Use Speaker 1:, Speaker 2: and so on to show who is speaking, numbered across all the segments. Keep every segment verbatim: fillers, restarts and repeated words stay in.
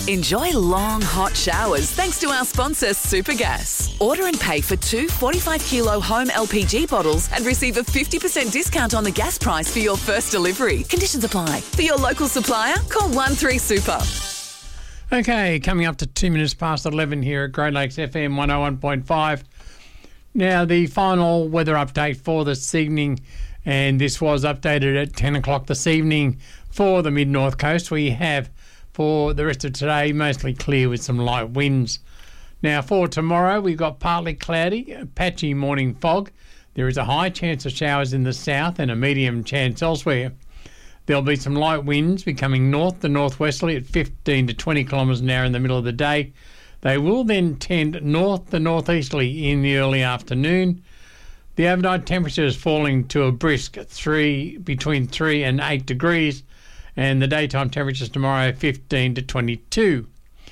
Speaker 1: Enjoy long, hot showers thanks to our sponsor, Supergas. Order and pay for two forty-five kilo home L P G bottles and receive a fifty percent discount on the gas price for your first delivery. Conditions apply. For your local supplier, call one three super.
Speaker 2: Okay, coming up to two minutes past eleven here at Great Lakes F M one oh one point five. Now, the final weather update for this evening, and this was updated at ten o'clock this evening for the mid-north coast. We have, for the rest of today, mostly clear with some light winds. Now, for tomorrow, we've got partly cloudy, a patchy morning fog. There is a high chance of showers in the south and a medium chance elsewhere. There'll be some light winds becoming north to northwesterly at fifteen to twenty kilometres an hour in the middle of the day. They will then tend north to northeasterly in the early afternoon. The overnight temperature is falling to a brisk three between three and eight degrees, and the daytime temperatures tomorrow fifteen to twenty-two.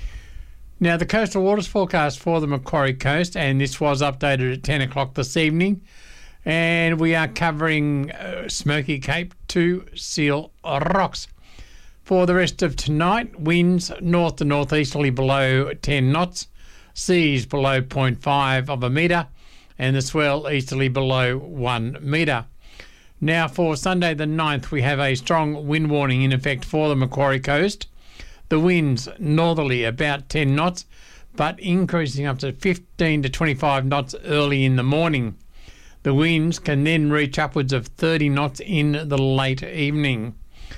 Speaker 2: Now, the coastal waters forecast for the Macquarie Coast, and this was updated at ten o'clock this evening, and we are covering uh, Smoky Cape to Seal Rocks. For the rest of tonight, winds north to northeasterly below ten knots, seas below zero point five of a metre, and the swell easterly below one metre. Now, for Sunday the ninth, we have a strong wind warning in effect for the Macquarie Coast. The winds northerly about ten knots, but increasing up to fifteen to twenty-five knots early in the morning. The winds can then reach upwards of thirty knots in the late evening.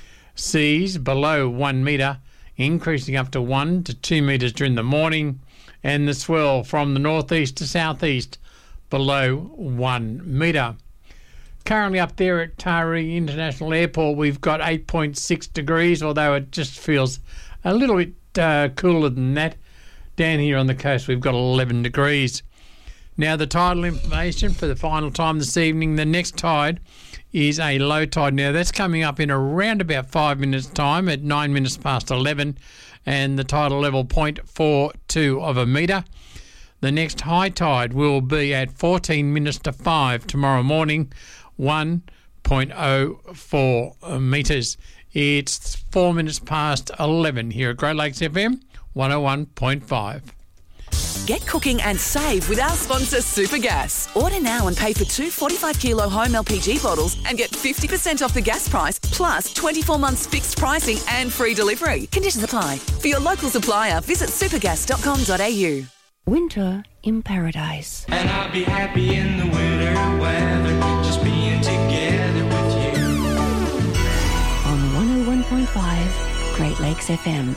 Speaker 2: Seas below one metre, increasing up to one to two metres during the morning, and the swell from the northeast to southeast below one metre. Currently up there at Taree International Airport, we've got eight point six degrees, although it just feels a little bit uh, cooler than that. Down here on the coast, we've got eleven degrees. Now, the tidal information for the final time this evening. The next tide is a low tide. Now, that's coming up in around about five minutes' time at nine minutes past eleven, and the tidal level zero point four two of a metre. The next high tide will be at fourteen minutes to five tomorrow morning, one point oh four metres. It's four minutes past eleven here at Great Lakes F M one oh one point five.
Speaker 1: Get cooking and save with our sponsor, Supergas. Order now and pay for two forty-five kilo home L P G bottles and get fifty percent off the gas price, plus twenty-four months fixed pricing and free delivery. Conditions apply. For your local supplier, visit supergas dot com dot a u.
Speaker 3: Winter in Paradise.
Speaker 4: And I'll be happy in the winter weather, just being together with you.
Speaker 3: On one oh one point five, Great Lakes F M.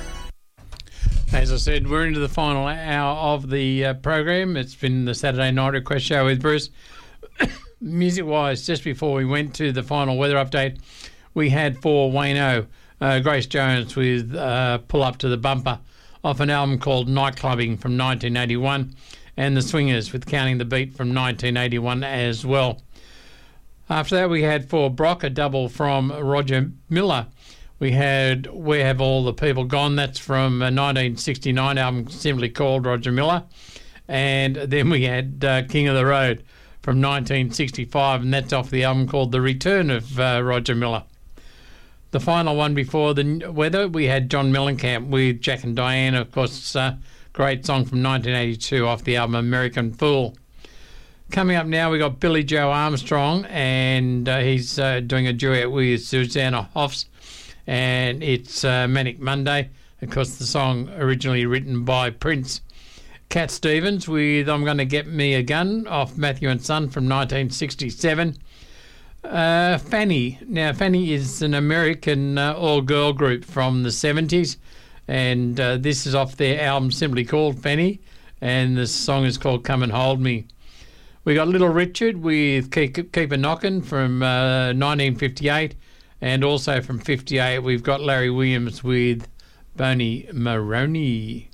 Speaker 2: As I said, we're into the final hour of the uh, program. It's been the Saturday Night Request Show with Bruce. Music-wise, just before we went to the final weather update, we had for Wayno, uh, Grace Jones with uh, Pull Up to the Bumper off an album called Nightclubbing from nineteen eighty-one, and The Swingers with Counting the Beat from nineteen eighty-one as well. After that, we had for Brock a double from Roger Miller. We had Where Have All the People Gone? That's from a nineteen sixty-nine album simply called Roger Miller. And then we had uh, King of the Road from nineteen sixty-five, and that's off the album called The Return of uh, Roger Miller. The final one before the weather, we had John Mellencamp with Jack and Diane, of course, uh, great song from nineteen eighty-two off the album American Fool. Coming up now, we got Billy Joe Armstrong, and uh, he's uh, doing a duet with Susanna Hoffs, and it's uh, Manic Monday. Of course, the song originally written by Prince. Cat Stevens with I'm Gonna Get Me a Gun off Matthew and Son from nineteen sixty-seven. Uh, Fanny. Now, Fanny is an American uh, all-girl group from the seventies, and uh, this is off their album simply called Fanny, and the song is called Come and Hold Me. We got Little Richard with Keep, Keep a Knockin' from uh, nineteen fifty-eight, and also from fifty-eight we've got Larry Williams with Boney Maroney.